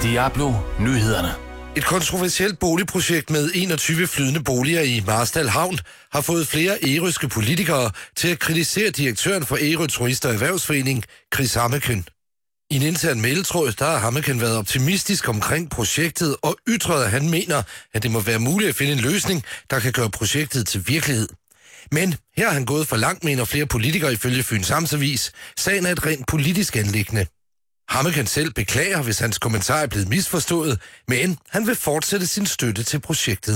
Diablo Nyhederne. Et kontroversielt boligprojekt med 21 flydende boliger i Marstal Havn har fået flere ærøske politikere til at kritisere direktøren for Ærø Turist- og Erhvervsforening, Chris Hammeken. I en intern mailtråd, der har Hammeken været optimistisk omkring projektet og ytret, at han mener, at det må være muligt at finde en løsning, der kan gøre projektet til virkelighed. Men her har han gået for langt, mener flere politikere ifølge Fyns Amtsavis. Sagen er et rent politisk anliggende. Hammeken selv beklager, hvis hans kommentar er blevet misforstået, men han vil fortsætte sin støtte til projektet.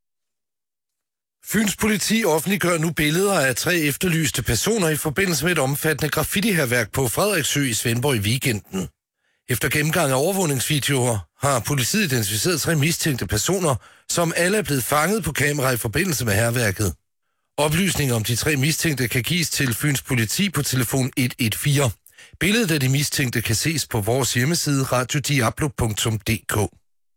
Fyns politi offentliggør nu billeder af 3 efterlyste personer i forbindelse med et omfattende graffiti-hærværk på Frederiksø i Svendborg i weekenden. Efter gennemgang af overvågningsvideoer har politiet identificeret 3 mistænkte personer, som alle er blevet fanget på kamera i forbindelse med hærværket. Oplysninger om de 3 mistænkte kan gives til Fyns politi på telefon 114. Billedet af de mistænkte kan ses på vores hjemmeside radiodiablo.dk.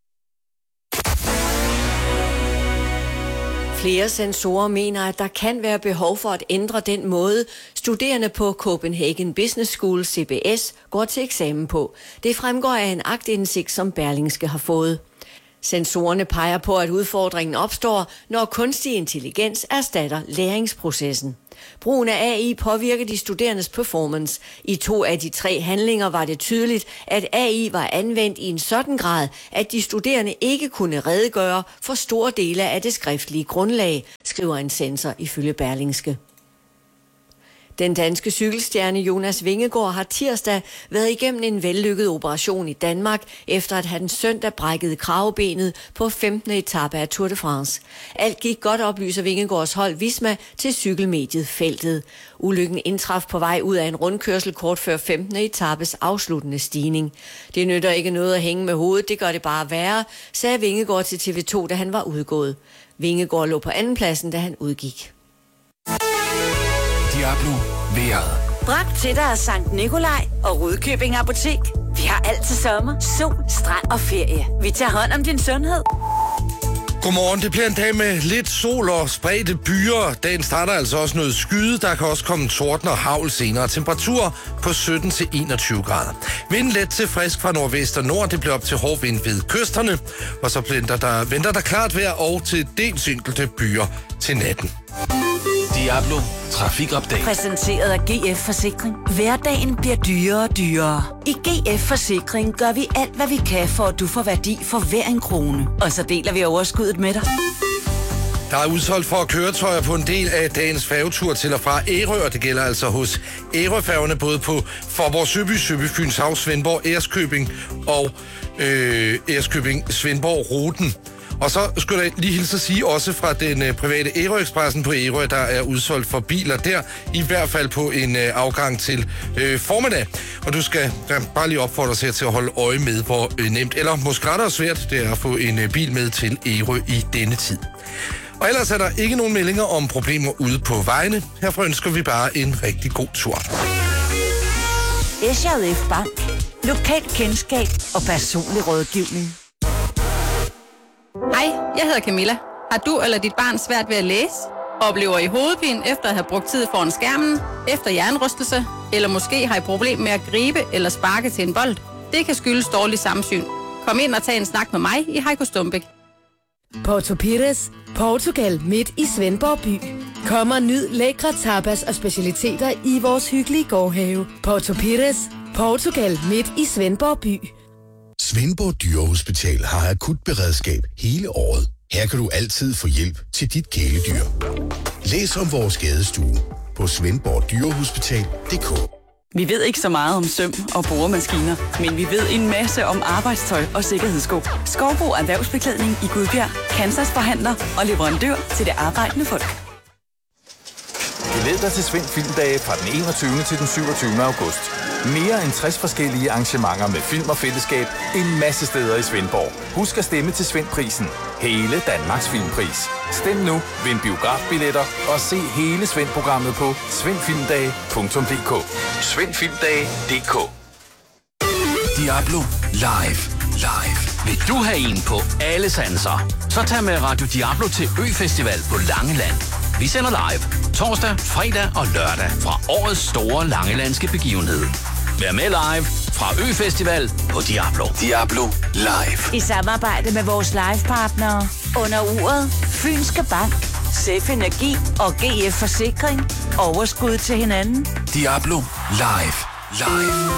Flere sensorer mener, at der kan være behov for at ændre den måde, studerende på Copenhagen Business School, CBS, går til eksamen på. Det fremgår af en aktindsigt, som Berlingske har fået. Sensorerne peger på, at udfordringen opstår, når kunstig intelligens erstatter læringsprocessen. Brugen af AI påvirker de studerendes performance. I 2 af de 3 handlinger var det tydeligt, at AI var anvendt i en sådan grad, at de studerende ikke kunne redegøre for store dele af det skriftlige grundlag, skriver en sensor ifølge Berlingske. Den danske cykelstjerne Jonas Vingegaard har tirsdag været igennem en vellykket operation i Danmark, efter at han søndag brækkede kravebenet på 15. etape af Tour de France. Alt gik godt, oplyser Vingegaards hold Visma til cykelmediet Feltet. Ulykken indtraf på vej ud af en rundkørsel kort før 15. etapes afsluttende stigning. Det nytter ikke noget at hænge med hovedet, det gør det bare værre, sagde Vingegaard til TV2, da han var udgået. Vingegaard lå på andenpladsen, da han udgik. Diablo vejret. Bragt til dig af Sankt Nikolaj og Rudkøbing Apotek. Vi har altid sommer, sol, strand og ferie. Vi tager hånd om din sundhed. Godmorgen, det bliver en dag med lidt sol og spredte byer. Dagen starter altså også noget skyde. Der kan også komme torden og hagl senere. Temperatur på 17 til 21 grader. Vind let til frisk fra nordvest og nord. Det bliver op til hård vind ved kysterne. Og så venter der klart vejr og til dels enkelte byer til natten. Diablo Trafikupdate. Præsenteret af GF Forsikring. Hverdagen bliver dyrere og dyrere. I GF Forsikring gør vi alt, hvad vi kan, for at du får værdi for hver en krone. Og så deler vi overskuddet med dig. Der er udsolgt for køretøjer på en del af dagens færgetur til og fra Ærø, og det gælder altså hos Ærøfærgerne både på Faaborg Søby, Søby Fynshav, Svendborg, Ærøskøbing og Ærøskøbing-Svendborg-ruten. Og så skulle jeg lige hilse at sige også fra den private Ærø-ekspressen på Ærø, der er udsolgt for biler der, i hvert fald på en afgang til formiddag. Og du skal bare lige opfordre sig til at holde øje med, hvor nemt, eller måske rettere svært, det er at få en bil med til Ærø i denne tid. Og ellers er der ikke nogen meldinger om problemer ude på vejene. Herfra ønsker vi bare en rigtig god tur. SJF Bank. Lokalt kendskab og personlig rådgivning. Hej, jeg hedder Camilla. Har du eller dit barn svært ved at læse? Oplever I hovedpine efter at have brugt tid foran skærmen? Efter hjernerystelse? Eller måske har I problemer med at gribe eller sparke til en bold? Det kan skyldes dårlig samsyn. Kom ind og tag en snak med mig i Heiko Stumbæk. Porto Pires, Portugal midt i Svendborg by. Kom og nyd lækre tapas og specialiteter i vores hyggelige gårdhave. Porto Pires, Portugal midt i Svendborg by. Svendborg Dyrehospital har akut beredskab hele året. Her kan du altid få hjælp til dit kæledyr. Læs om vores skadestue på svendborgdyrehospital.dk. Vi ved ikke så meget om søm og boremaskiner, men vi ved en masse om arbejdstøj og sikkerhedssko. Skovbo Erhvervsbeklædning i Gudbjerg, Kansas forhandler og leverandør til det arbejdende folk. Glæd dig til Sven Filmdage fra den 21. til den 27. august. Mere end 60 forskellige arrangementer med film og fællesskab en masse steder i Svendborg. Husk at stemme til Svendprisen. Hele Danmarks filmpris. Stem nu, vind biografbilletter og se hele Svend-programmet på svendfilmdage.dk. Svendfilmdage.dk. Diablo Live. Vil du have en på alle sanser? Så tag med Radio Diablo til Ø-festival på Langeland. Vi sender live torsdag, fredag og lørdag fra årets store langelandske begivenhed. Vær med live fra Ø-festival på Diablo. Diablo Live. I samarbejde med vores livepartnere. Under uret Fynske Bank, Sef Energi og GF Forsikring. Overskud til hinanden. Diablo Live.